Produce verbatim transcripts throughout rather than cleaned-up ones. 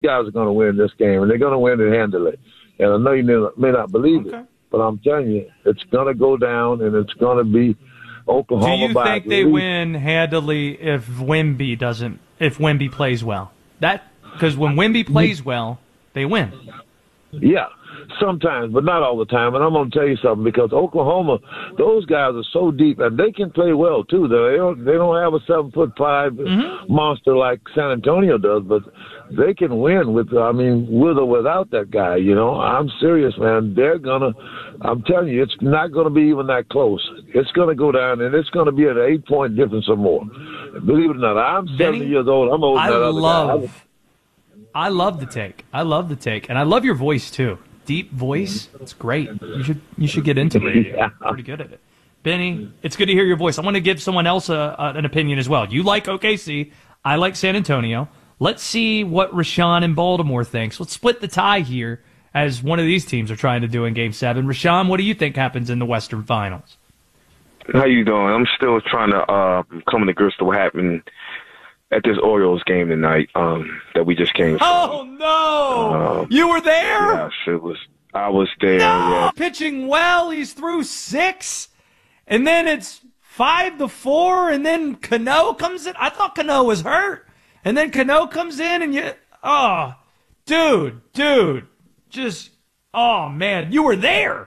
guys are going to win this game, and they're going to win it handily. And I know you may, may not believe okay. it, but I'm telling you, it's going to go down, and it's going to be Oklahoma. Do you by think they win handily if Wemby doesn't? If Wemby plays well, that because when Wemby plays well, they win. Yeah, sometimes, but not all the time. And I'm going to tell you something, because Oklahoma, those guys are so deep, and they can play well too. They don't, they don't have a seven foot five mm-hmm. monster like San Antonio does, but they can win with, I mean, with or without that guy. You know, I'm serious, man. They're gonna. I'm telling you, it's not going to be even that close. It's going to go down, and it's going to be an eight point difference or more. Believe it or not, I'm Benny, seventy years old. I'm older than I that other love. guy. I love the take. I love the take, and I love your voice too. Deep voice, it's great. You should you should get into radio. Yeah. Pretty good at it. Benny, it's good to hear your voice. I want to give someone else a, a, an opinion as well. You like O K C, I like San Antonio. Let's see what Rashawn in Baltimore thinks. Let's split the tie here, as one of these teams are trying to do in Game Seven. Rashawn, what do you think happens in the Western Finals? How you doing? I'm still trying to uh, come to grips to what happened at this Orioles game tonight um, that we just came from. Oh, no! Um, you were there? Yes, it was. I was there. No! Yeah. Pitching well, he's through six, and then it's five to four, and then Cano comes in. I thought Cano was hurt, and then Cano comes in, and you, oh, dude, dude, just, oh, man, you were there.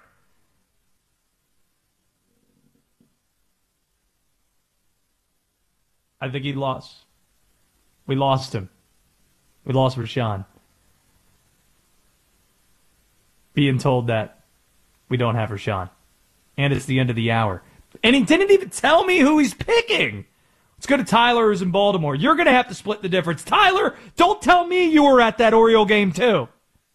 I think he lost. We lost him. We lost Rashawn. Being told that we don't have Rashawn. And it's the end of the hour. And he didn't even tell me who he's picking. Let's go to Tyler, who's in Baltimore. You're going to have to split the difference. Tyler, don't tell me you were at that Oriole game too.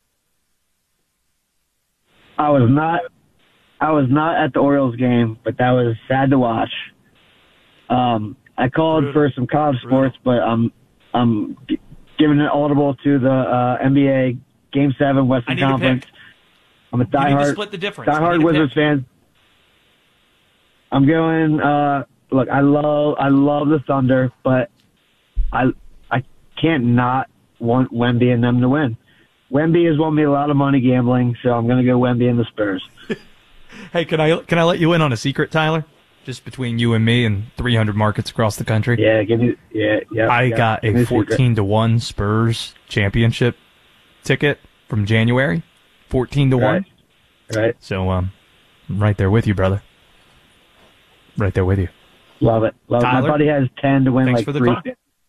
I was not. I was not at the Orioles game, but that was sad to watch. Um, I called for some college sports, but I'm I'm giving an audible to the uh, N B A Game Seven Western Conference. I'm a diehard, split the difference. diehard Wizards fan. I'm going. Uh, look, I love I love the Thunder, but I I can't not want Wemby and them to win. Wemby has won me a lot of money gambling, so I'm going to go Wemby and the Spurs. Hey, can I can I let you in on a secret, Tyler? Just between you and me and three hundred markets across the country. Yeah, give me. Yeah, yeah. I yeah, got a fourteen to one Spurs championship ticket from January. Fourteen to one. Right. So um, I'm right there with you, brother. Right there with you. Love it. Love Tyler, it. My buddy has ten to win. Thanks like for the three. call.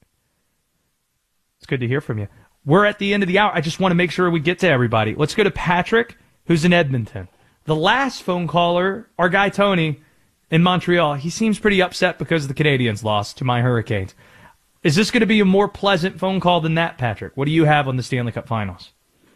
It's good to hear from you. We're at the end of the hour. I just want to make sure we get to everybody. Let's go to Patrick, who's in Edmonton. The last phone caller, our guy Tony, in Montreal, he seems pretty upset because the Canadians lost to my Hurricanes. Is this going to be a more pleasant phone call than that, Patrick? What do you have on the Stanley Cup Finals?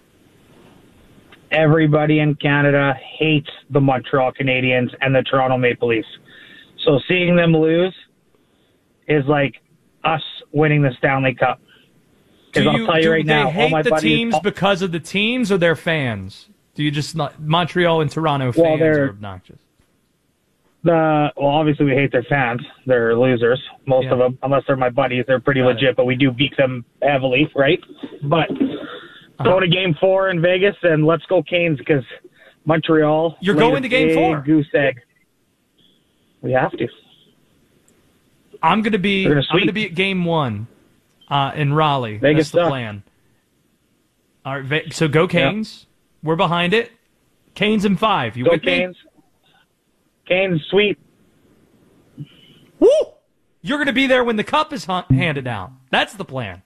Everybody in Canada hates the Montreal Canadiens and the Toronto Maple Leafs. So seeing them lose is like us winning the Stanley Cup. Because I'll tell you do right they now, hate all my the buddies, teams because of the teams or their fans? Do you just not Montreal and Toronto fans well, are obnoxious? The well, obviously we hate their fans. They're losers, most Yeah. of them, unless they're my buddies. They're pretty Got legit, it. but we do beat them heavily, right? But Uh-huh. go to Game Four in Vegas and let's go Canes because Montreal. You're laid going a to Game big Four. Goose egg. We have to. I'm going to be. They're gonna I'm going to sweep. be at Game One uh, in Raleigh. Vegas That's the sucks. plan. All right, Ve- so go Canes. We're behind it. Canes in five. You Go with Canes. Canes sweep. me? Woo! You're going to be there when the cup is hunt- handed out. That's the plan.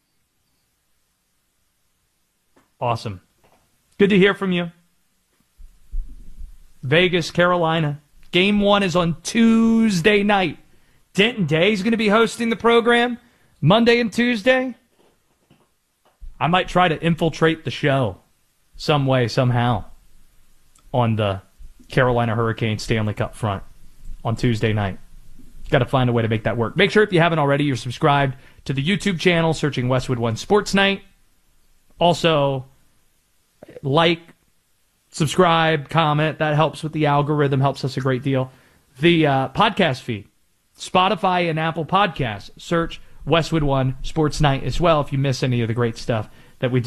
Awesome. Good to hear from you. Vegas, Carolina. Game one is on Tuesday night. Denton Day is going to be hosting the program Monday and Tuesday. I might try to infiltrate the show some way, somehow, on the Carolina Hurricanes Stanley Cup front on Tuesday night. Got to find a way to make that work. Make sure if you haven't already, you're subscribed to the YouTube channel, searching Westwood One Sports Night. Also, like, subscribe, comment. That helps with the algorithm, helps us a great deal. The uh, podcast feed, Spotify and Apple Podcasts. Search Westwood One Sports Night as well if you miss any of the great stuff that we do.